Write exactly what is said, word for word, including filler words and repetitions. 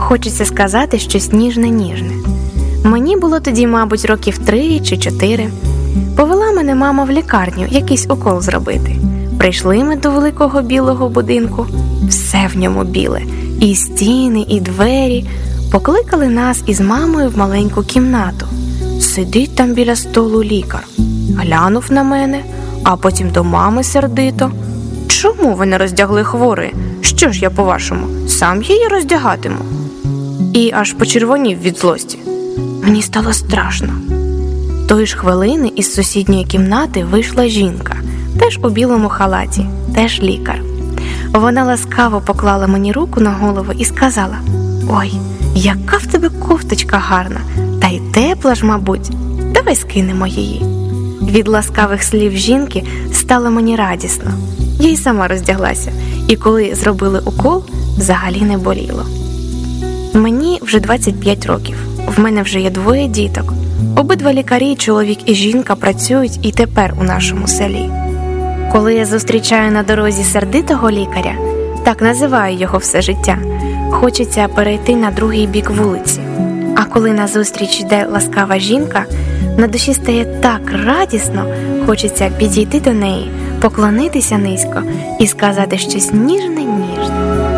Хочеться сказати щось ніжне-ніжне. Мені було тоді, мабуть, років три чи чотири. Повела мене мама в лікарню якийсь укол зробити. Прийшли ми до великого білого будинку. Все в ньому біле. І стіни, і двері. Покликали нас із мамою в маленьку кімнату. Сидить там біля столу лікар. Глянув на мене, а потім до мами сердито. Чому ви не роздягли хворої? Що ж я, по-вашому, сам її роздягатиму? І аж почервонів від злості. Мені стало страшно. Тої ж хвилини із сусідньої кімнати вийшла жінка, теж у білому халаті, теж лікар. Вона ласкаво поклала мені руку на голову і сказала: «Ой, яка в тебе кофточка гарна, та й тепла ж, мабуть, давай скинемо її». Від ласкавих слів жінки стало мені радісно. Я й сама роздяглася, і коли зробили укол, взагалі не боліло. Мені вже двадцять п'ять років, в мене вже є двоє діток. Обидва лікарі, чоловік і жінка, працюють і тепер у нашому селі. Коли я зустрічаю на дорозі сердитого лікаря, так називаю його все життя, хочеться перейти на другий бік вулиці. А коли назустріч йде ласкава жінка, на душі стає так радісно, хочеться підійти до неї, поклонитися низько і сказати щось ніжне